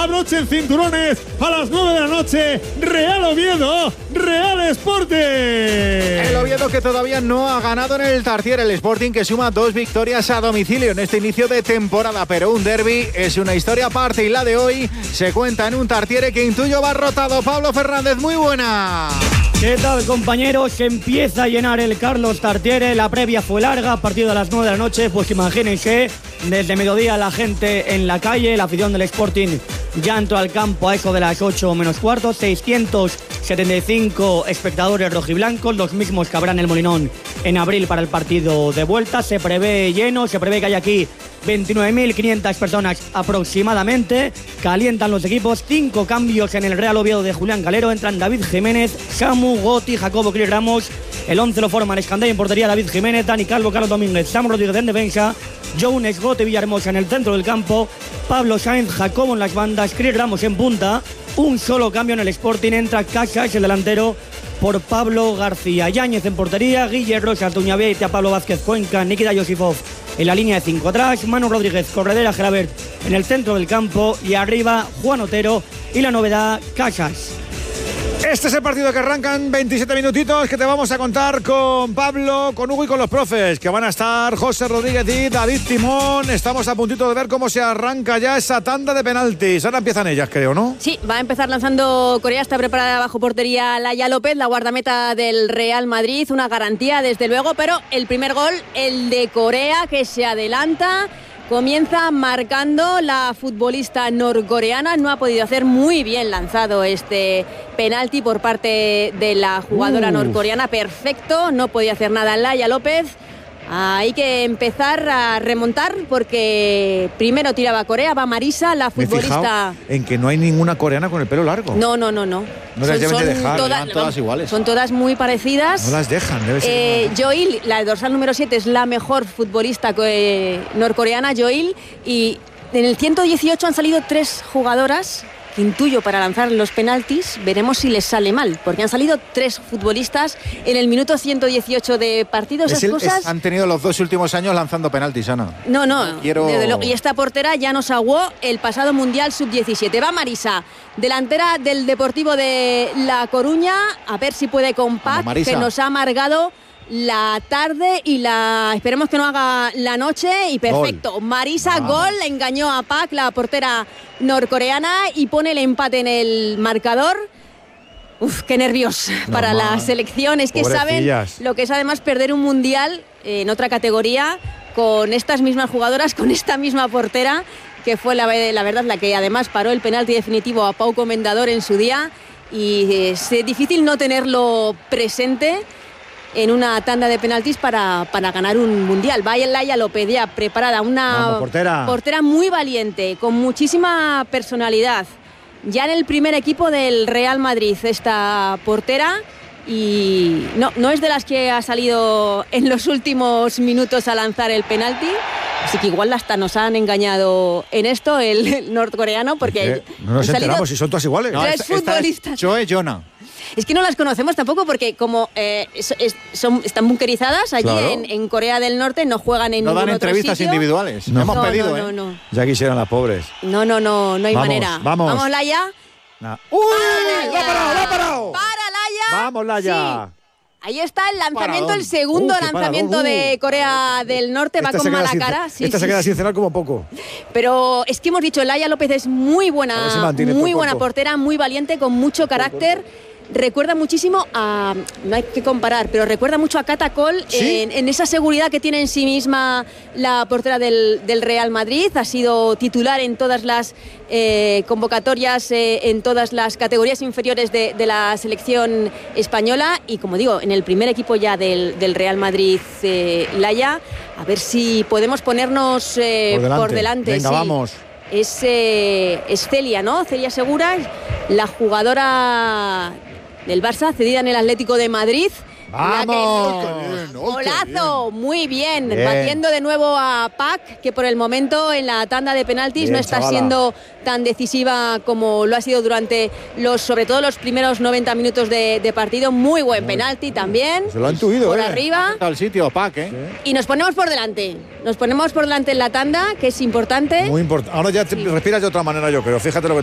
abrochen cinturones, a las 9 de la noche, Real Oviedo, Real Sporting. El Oviedo que todavía no ha ganado en el Tartiere, el Sporting que suma 2 victorias a domicilio en este inicio de temporada, pero un derbi es una historia aparte y la de hoy se cuenta en un Tartiere que intuyo va rotado. Pablo Fernández, muy buena. ¿Qué tal, compañeros? Se empieza a llenar el Carlos Tartiere. La previa fue larga, partido a las 9 de la noche. Pues imagínense, desde mediodía la gente en la calle, la afición del Sporting ya entró al campo a eso de las 8 menos cuarto. 675 espectadores rojiblancos, los mismos que habrá en el Molinón en abril para el partido de vuelta. Se prevé lleno, se prevé que hay aquí 29.500 personas aproximadamente. Calientan los equipos, 5 cambios en el Real Oviedo de Julián Calero. Entran David Jiménez, Samu, Goti, Jacobo, Cris Ramos. El 11 lo forman Escandella en portería, David Jiménez, Dani Calvo, Carlos Domínguez, Samu Rodríguez en defensa, Jones, Gote, Villahermosa en el centro del campo, Pablo Sainz, Jacobo en las bandas, Cris Ramos en punta. Un solo cambio en el Sporting, entra Casas, el delantero, por Pablo García. Yáñez en portería, Guille Rosa, Tuñavieta, Pablo Vázquez Cuenca, Nikita Yosifov en la línea de 5 atrás, Manu Rodríguez, Corredera, Gelabert en el centro del campo y arriba Juan Otero y la novedad Casas. Este es el partido que arrancan 27 minutitos que te vamos a contar con Pablo, con Hugo y con los profes, que van a estar José Rodríguez y David Timón. Estamos a puntito de ver cómo se arranca ya esa tanda de penaltis. Ahora empiezan ellas, creo, ¿no? Sí, va a empezar lanzando Corea, está preparada bajo portería Laia López, la guardameta del Real Madrid, una garantía desde luego, pero el primer gol, el de Corea, que se adelanta. Comienza marcando la futbolista norcoreana. No ha podido hacer muy bien lanzado este penalti por parte de la jugadora norcoreana. Perfecto, no podía hacer nada Laia López. Hay que empezar a remontar porque primero tiraba Corea, va Marisa, la futbolista. En que no hay ninguna coreana con el pelo largo. No. No las deben de dejar, todas iguales. Son todas muy parecidas. No las dejan, debe ser. Joil, la dorsal número 7, es la mejor futbolista norcoreana, Joil, y en el 118 han salido 3 jugadoras que intuyo para lanzar los penaltis. Veremos si les sale mal, porque han salido 3 futbolistas en el minuto 118 de partido. Esas cosas han tenido los 2 últimos años lanzando penaltis, Ana. No. Desde luego. Y esta portera ya nos aguó el pasado Mundial Sub-17. Va Marisa, delantera del Deportivo de La Coruña, a ver si puede con Pac, que nos ha amargado la tarde y esperemos que no haga la noche. Y perfecto, gol. Marisa, gol, engañó a Pac, la portera norcoreana, y pone el empate en el marcador. Qué nervios para la selección. Es que saben lo que es además perder un mundial en otra categoría con estas mismas jugadoras, con esta misma portera, que fue la verdad la que además paró el penalti definitivo a Pau Comendador en su día, y es difícil no tenerlo presente en una tanda de penaltis para ganar un mundial. Vaya Laia López ya preparada, una portera muy valiente, con muchísima personalidad. Ya en el primer equipo del Real Madrid esta portera, y no es de las que ha salido en los últimos minutos a lanzar el penalti. Así que igual hasta nos han engañado en esto el norcoreano, porque no nos enteramos si son todas iguales. Tres futbolistas. Choe Jona. Es que no las conocemos tampoco porque como están bunkerizadas allí, claro, en Corea del Norte, no juegan en ningún otro sitio. No dan entrevistas individuales. No hemos pedido, no. Ya quisieran las pobres. No hay manera. Vamos, Laia. ¡Uy! ¡Lo ha parado! ¡Para, Laia! ¡Vamos, Laia! Sí. Ahí está el lanzamiento, el segundo lanzamiento de Corea del Norte. Va con mala cara. Se queda sin cenar como poco. Pero es que hemos dicho, Laia López es muy buena portera, muy valiente, con mucho carácter. Recuerda muchísimo a, no hay que comparar, pero recuerda mucho a Cata Coll, ¿sí? en esa seguridad que tiene en sí misma la portera del Real Madrid. Ha sido titular en todas las convocatorias, en todas las categorías inferiores de la selección española, y como digo, en el primer equipo ya del Real Madrid, Laia. A ver si podemos ponernos por delante. Venga, sí. Vamos. Es Celia, ¿no? Celia Segura, la jugadora del Barça, cedida en el Atlético de Madrid. ¡Vamos! ¡Golazo! Muy bien. Batiendo de nuevo a Pac, que por el momento en la tanda de penaltis no está siendo tan decisiva como lo ha sido durante sobre todo los primeros 90 minutos de partido. Muy buen penalti también. Se lo han intuido, por arriba. Al sitio, Pac, Y nos ponemos por delante. Nos ponemos por delante en la tanda, que es importante. Muy importante. Ahora ya respiras de otra manera, yo creo. Fíjate lo que